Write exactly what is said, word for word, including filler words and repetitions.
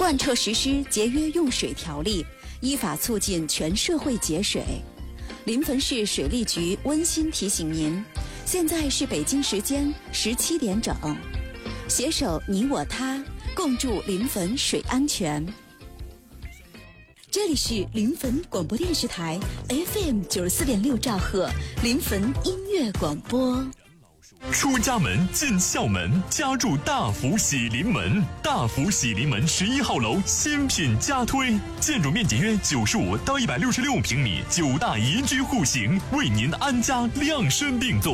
贯彻实施节约用水条例，依法促进全社会节水。临汾市水利局温馨提醒您，现在是北京时间十七点整，携手你我他，共筑临汾水安全。这里是临汾广播电视台 F M 九十四点六兆赫临汾音乐广播。 出家门进校门，家住大福喜临门。大福喜临门十一号楼新品加推，建筑面积约九十五到一百六十六平米，九大宜居户型，为您安家量身定做。